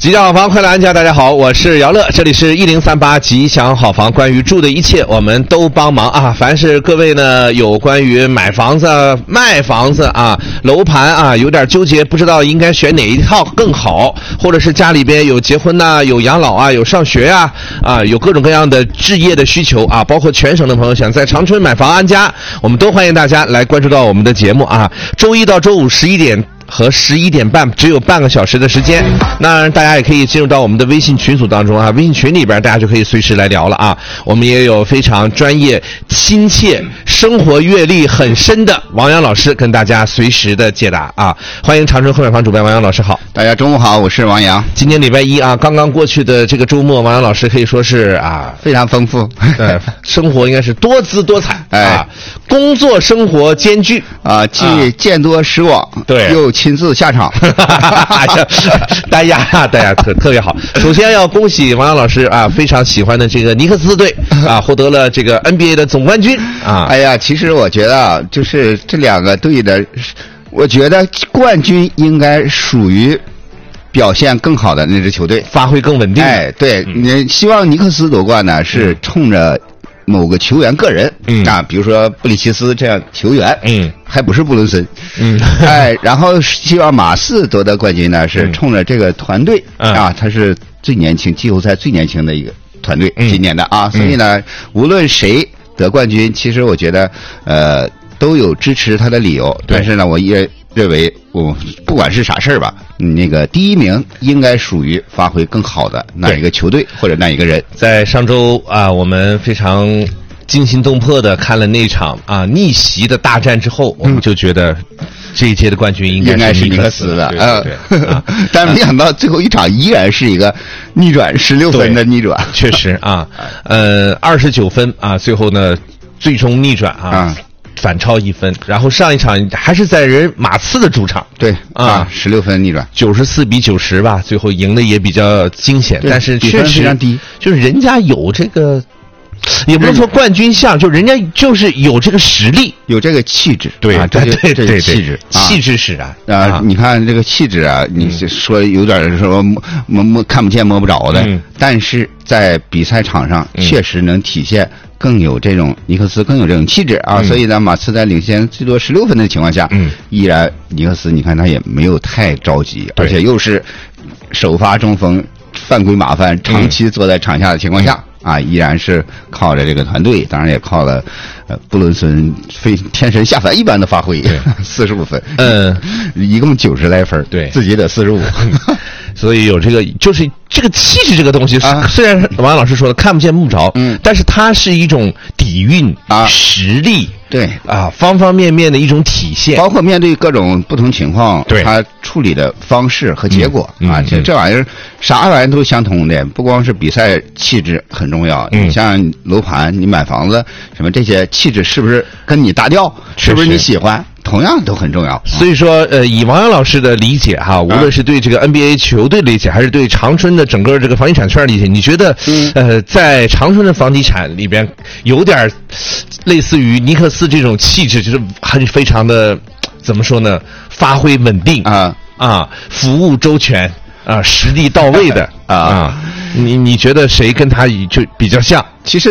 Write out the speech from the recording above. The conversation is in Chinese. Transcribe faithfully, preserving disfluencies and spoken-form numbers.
吉祥好房，快来安家！大家好，我是姚乐，这里是一零三八吉祥好房，关于住的一切我们都帮忙啊！凡是各位呢有关于买房子、卖房子啊、楼盘啊有点纠结，不知道应该选哪一套更好，或者是家里边有结婚呐、啊、有养老啊、有上学啊啊，有各种各样的置业的需求啊，包括全省的朋友想在长春买房安家，我们都欢迎大家来关注到我们的节目啊！周一到周五十一点和十一点半只有半个小时的时间，那大家也可以进入到我们的微信群组当中啊，微信群里边大家就可以随时来聊了啊。我们也有非常专业、亲切、生活阅历很深的王洋老师跟大家随时的解答啊。欢迎长春快买房主编王洋老师好。 大家中午好，我是王洋。 今天礼拜一啊，刚刚过去的这个周末，王洋老师可以说是啊非常丰富， 对，生活应该是多姿多彩， 哎， 啊、工作生活兼具啊，既见多识广， 对， 又亲自下场， 大家大家特特别好。首先要恭喜王洋老师啊，非常喜欢的这个尼克斯队啊，获得了这个 N B A 的总冠军啊。 哎呀，其实我觉得啊，就是这两个队的，我觉得冠军应该属于表现更好的那支球队， 发挥更稳定。 哎，对， 嗯、 你希望尼克斯夺冠呢，是冲着某个球员个人， 嗯啊，比如说布里奇斯这样球员， 嗯， 还不是布伦森， 嗯， 哎，然后希望马刺夺得冠军呢，是冲着这个团队、 嗯、 啊，他是最年轻季后赛最年轻的一个团队， 嗯、 今年的啊，所以呢，无论谁得冠军，其实我觉得呃都有支持他的理由，但是呢，我也认为我不管是啥事儿吧，那个第一名应该属于发挥更好的那一个球队或者那一个人。 在上周啊，我们非常惊心动魄的看了那场啊逆袭的大战之后，我们就觉得这一届的冠军应该是尼克斯的， 嗯， 对对啊、 但没想到最后一场依然是一个逆转十六分的逆转， 确实啊，呃，二十九分啊，最后呢最终逆转啊。 啊反超一分，然后上一场还是在人马刺的主场， 对啊， 十六分逆转， 九十四比九十吧，最后赢的也比较惊险，但是确实非常低， 就是人家有这个，也不能说冠军相，就人家就是有这个实力， 有这个气质， 对啊， 对对对对， 气质， 气质使然啊，啊你看这个气质啊，你说有点说摸摸摸看不见摸不着的， 嗯、 但是在比赛场上确实能体现。更有这种尼克斯更有这种气质啊， 嗯、 所以呢，马刺在领先最多十六分的情况下， 嗯， 依然尼克斯你看他也没有太着急，而且又是首发中锋犯规麻烦，长期坐在场下的情况下。嗯啊，依然是靠着这个团队，当然也靠了，呃，布伦森非天神下凡一般的发挥，四十五分， 嗯， 一共九十来分， 对， 自己得四十五， 所以有这个就是这个气质这个东西，啊、虽然王老师说的看不见摸不着， 嗯， 但是它是一种底蕴啊， 实力。 对啊，方方面面的一种体现， 包括面对各种不同情况， 对他处理的方式和结果、 嗯、 啊， 嗯、 其实这玩意儿啥玩意儿都相同的，不光是比赛气质很重要， 嗯、 你像楼盘，你买房子什么这些气质是不是跟你搭调，是不是你喜欢？同样都很重要， 所以说，呃，以王洋老师的理解哈，无论是对这个 N B A 球队理解，还是对长春的整个这个房地产圈理解，你觉得， 嗯、 呃，在长春的房地产里边，有点类似于尼克斯这种气质，就是很非常的怎么说呢？发挥稳定啊啊，服务周全啊，实力到位的啊，你你觉得谁跟他就比较像？ 其实。